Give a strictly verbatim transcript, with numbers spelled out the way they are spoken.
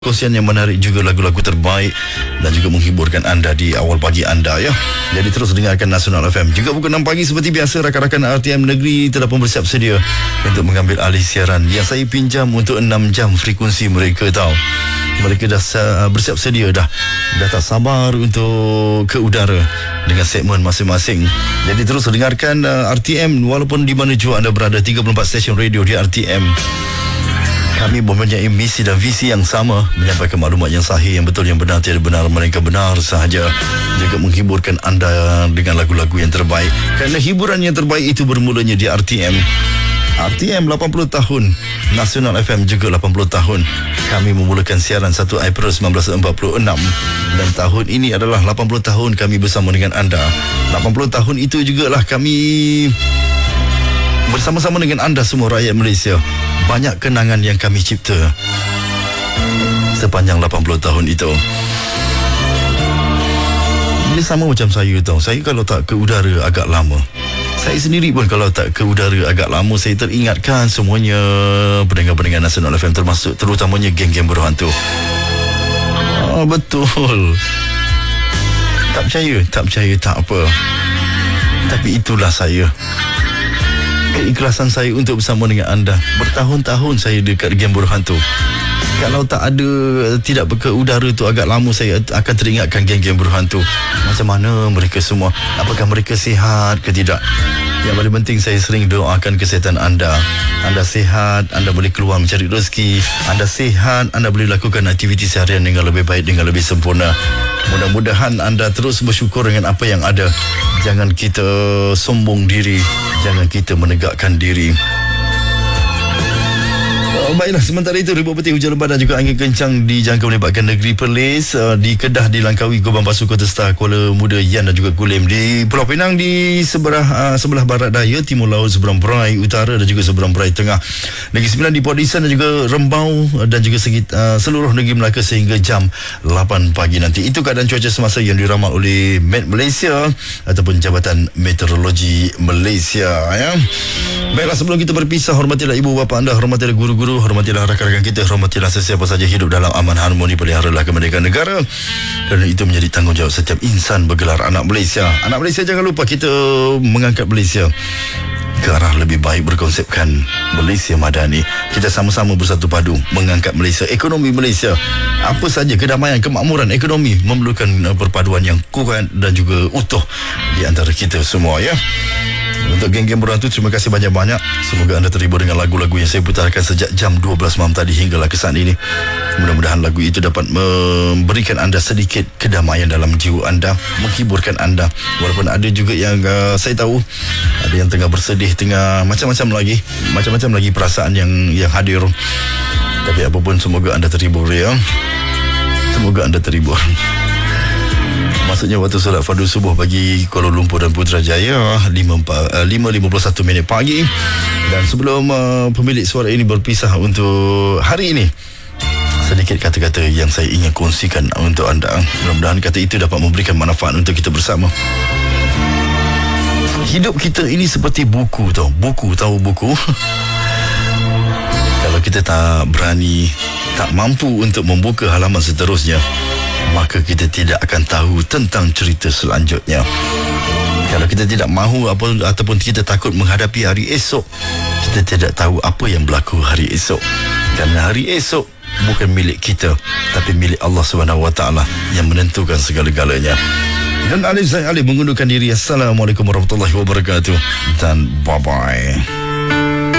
Kongsian yang menarik juga lagu-lagu terbaik dan juga menghiburkan anda di awal pagi anda ya. Jadi terus dengarkan Nasional F M. Juga pukul enam pagi seperti biasa rakan-rakan R T M Negeri telah pun bersiap sedia untuk mengambil alih siaran yang saya pinjam untuk enam jam frekuensi mereka tahu. Mereka dah bersiap sedia dah. Dah tak sabar untuk ke udara dengan segmen masing-masing. Jadi terus dengarkan R T M walaupun di mana jua anda berada, tiga puluh empat stesen radio di R T M. Kami mempunyai misi dan visi yang sama, menyampaikan maklumat yang sahih, yang betul, yang benar, tiada benar, melainkan benar sahaja. Juga menghiburkan anda dengan lagu-lagu yang terbaik. Kerana hiburan yang terbaik itu bermulanya di R T M. R T M lapan puluh tahun, Nasional F M juga lapan puluh tahun. Kami memulakan siaran satu April sembilan belas empat puluh enam dan tahun ini adalah lapan puluh tahun kami bersama dengan anda. lapan puluh tahun itu jugalah kami bersama-sama dengan anda semua rakyat Malaysia. Banyak kenangan yang kami cipta sepanjang lapan puluh tahun itu. Dia sama macam saya tahu. Saya kalau tak ke udara agak lama. Saya sendiri pun kalau tak ke udara agak lama, saya teringatkan semuanya pendengar-pendengar Nasional F M, termasuk terutamanya geng-geng berhantu. Oh, betul. Tak percaya, tak percaya tak apa. Tapi itulah saya. Keikhlasan saya untuk bersama dengan anda. Bertahun-tahun saya dekat geng berhantu. Kalau tak ada, tidak ke udara tu agak lama, saya akan teringatkan geng-geng berhantu. Macam mana mereka semua? Apakah mereka sihat ke tidak? Yang paling penting saya sering doakan kesihatan anda. Anda sihat, anda boleh keluar mencari rezeki. Anda sihat, anda boleh lakukan aktiviti seharian dengan lebih baik, dengan lebih sempurna. Mudah-mudahan anda terus bersyukur dengan apa yang ada. Jangan kita sombong diri, jangan kita menegakkan diri. Oh, baiklah, sementara itu ribut peti, hujan lebat dan juga angin kencang dijangka melibatkan negeri Perlis. uh, Di Kedah dilangkaui Goban Basuh Kota Star, Kuala Muda, Yan dan juga Kulim. Di Pulau Pinang di sebelah uh, sebelah barat daya, timur laut, seberang Perai Utara dan juga seberang Perai Tengah. Negeri Sembilan di Port Dickson dan juga Rembau dan juga segit, uh, seluruh negeri Melaka sehingga jam lapan pagi nanti. Itu keadaan cuaca semasa yang diramal oleh Met Malaysia ataupun Jabatan Meteorologi Malaysia ya. Baiklah, sebelum kita berpisah, hormatilah ibu bapa anda, hormatilah guru-guru, hormatilah rakan-rakan kita, hormatilah sesiapa saja hidup dalam aman harmoni, peliharalah kemerdekaan negara. Kerana itu menjadi tanggungjawab setiap insan bergelar anak Malaysia. Anak Malaysia, jangan lupa kita mengangkat Malaysia ke arah lebih baik berkonsepkan Malaysia Madani. Kita sama-sama bersatu padu mengangkat Malaysia, ekonomi Malaysia. Apa saja kedamaian, kemakmuran ekonomi memerlukan perpaduan yang kuat dan juga utuh di antara kita semua ya. Untuk geng-geng berhantu, terima kasih banyak-banyak. Semoga anda terhibur dengan lagu-lagu yang saya putarkan sejak jam dua belas malam tadi hinggalah ke saat ini. Mudah-mudahan lagu itu dapat memberikan anda sedikit kedamaian dalam jiwa anda, menghiburkan anda. Walaupun ada juga yang uh, saya tahu ada yang tengah bersedih, tengah macam-macam lagi, macam-macam lagi perasaan yang yang hadir. Tapi apapun, semoga anda terhibur ya. Semoga anda terhibur. Maksudnya waktu solat fardu subuh bagi Kuala Lumpur dan Putrajaya lima lima puluh satu minit pagi. Dan sebelum uh, pemilik suara ini berpisah untuk hari ini, sedikit kata-kata yang saya ingin kongsikan untuk anda. Mudah-mudahan kata itu dapat memberikan manfaat untuk kita bersama. Hidup kita ini seperti buku tau. Buku, tahu buku? Kalau kita tak berani, tak mampu untuk membuka halaman seterusnya, maka kita tidak akan tahu tentang cerita selanjutnya. Kalau kita tidak mahu apa, ataupun kita takut menghadapi hari esok, kita tidak tahu apa yang berlaku hari esok. Kerana hari esok bukan milik kita, tapi milik Allah subhanahu wa taala yang menentukan segala-galanya. Dan Alif Zain Alif mengundurkan diri. Assalamualaikum warahmatullahi wabarakatuh dan bye-bye.